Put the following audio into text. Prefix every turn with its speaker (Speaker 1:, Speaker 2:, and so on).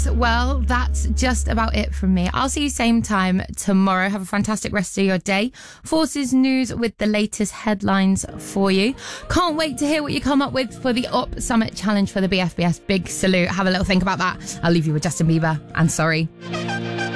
Speaker 1: Yes, well, that's just about it from me. I'll see you same time tomorrow. Have a fantastic rest of your day. Forces News with the latest headlines for you. Can't wait to hear what you come up with for the Up Summit Challenge for the BFBS. Big salute. Have a little think about that. I'll leave you with Justin Bieber and Sorry.